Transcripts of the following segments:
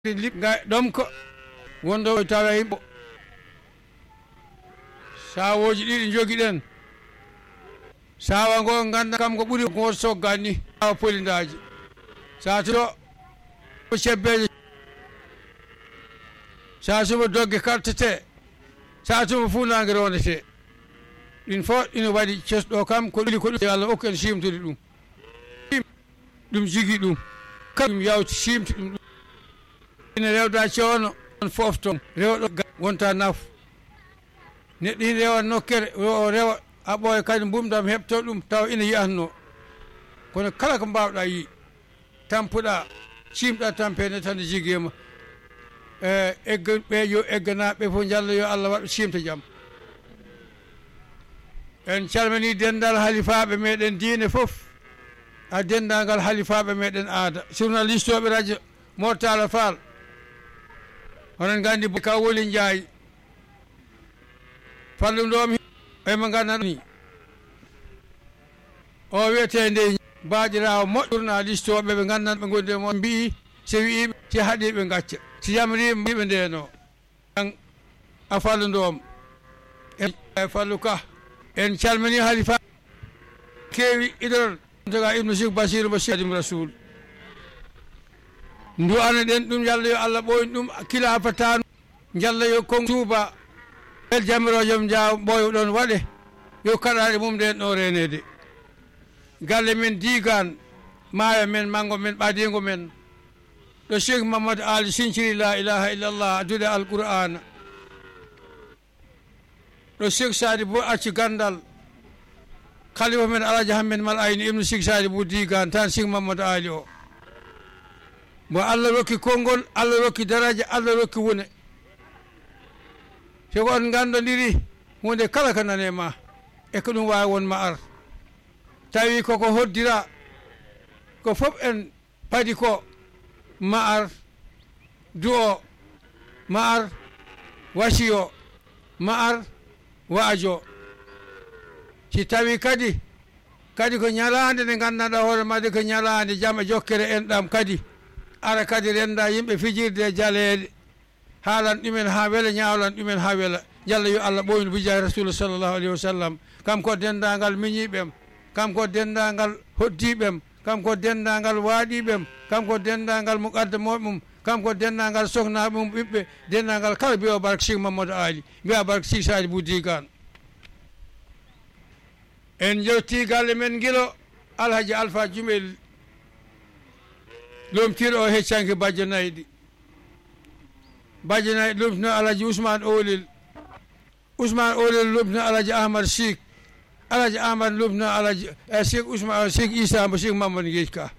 liɓga ɗom ko wonɗo tawa yimɓe sawoji ɗiɗi joguiɗen sawa ngo ganda kam ko ɓuuri ko soggan ni sawa polindaji sa to cebbeje sa suba dogge kartete sa tuma funage rondete ɗin fof ina waɗi cesɗo kam ko ɓili ko ɗum Allah hokku en simtude ɗum ɗum jigui ɗum kaɗum yawti simti ɗum ina rewda cewno on fof toon rewɗo wonta nafu neɗɗo ina rewa nokkere o rewa a ɓooya kadi mbumdam heɓto ɗum taw ina yiyanno kono kala ko mbawɗa yi tampuɗa cimɗa tampede tan jiguima ɓe yo egganaɓe fof jalla yo Allah waɗ cimta jaam en calmini dendal halifaɓe meɗen diine foof a dendagal halifaɓe meɗen aada journaliste oɓe radio Mortala Fall onon gandi ka woli Ndiaye falluɗomi emo gandanɗa ni o wiyete nde mbaɗirawo moƴƴo journaliste oɓe ɓe gandan ɓe gondi mo mbi so wiiɓe si haaɗiɓe gacca si jamrima mbiɓe ndeno a falluɗom e fallu ka en calmini halifa kewi idor joga ibnu Cheikh Basiru ba Khadim Rasoul ndu ana ɗen ɗum yalla yo Allah ɓoyni ɗum kilafa tanu jalla yo kon tuuba el jamirojo jaw ɓoyo ɗon waɗe yo kaɗaɗe mum ɗen ɗo renede galle men digan maayo men mango men ɓadigo men ɗo Cheikh Mamadou Ali sinciri la ilaha illallah addude alqur'ana ɗo Cheikh Sadibou acci gandal khalifa men Alaji Hammed Mal Ayni ibnu Cheikh Sadibou digan tan Cheikh Mamadou Ali o mo Allah rokki konngol Allah rokki daraja Allah rokki wone soko on gandodiri hunde kala ko nane ma e ko ɗum wawi wonma ar tawi koko hoddira ko fof en paadi ko ma ar du'o ma ar wasiyo ma ar waajo si tawi kadi ko ñalande nde gandanɗa hoore made ko ñalande jama jokkere en ɗam kadi ara kadi renda yimɓe fijirde jaleede haalan ɗumen ha weela ñawlan ɗumen ha weela jalla yo Allah ɓoynu bijahi rasulullah sallllahu alayhi wa sallam kam ko dendagal miñiɓem kam ko dendagal hoddiɓem kam ko dendagal waaɗiɓem kam ko dendagal muqaddamoɓe kam ko dendagal sohnaɓe mum ɓiɓɓe dendagal kala mbiya barke Cheikh Mamadou Ali mbiya barke Cheikh Sadibou digan en jetti galle men guilo Alhaji Alpha Jumel lomtir o heccanke bajjo nayyi lomtino Alhaji Ousmane Olel lomtino Alhaji Ahmad Sik Alhaji Ahmad lomtino Alhaji Cheikh Ousmane Cheikh Issa mo Cheikh Mamadou Gueji Ka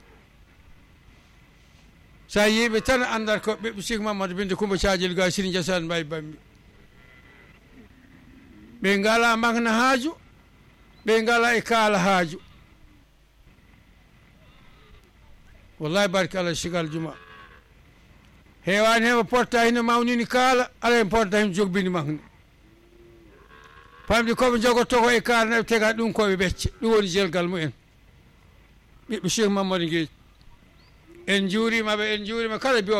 sa yiiɓe tan andat ko ɓiɓɓe Cheikh Mamadou binde Coumba Thiadiel ga Sini Diasane Mbaye Bammi ɓe ngala makna haaju ɓe ngala e kaala haaju wallahi barke Allah sigal juma hewani heɓa porta hino mawnini kaala ala en porta himo jogbini makni famde koɓe jogotto ko e kaala neɓe tega ɗum koɓe ɓecce ɗum woni jelgal mumen ɓiɓɓe Cheikh Mamadou Gueji en juurimaɓe en juurima kala mbiyo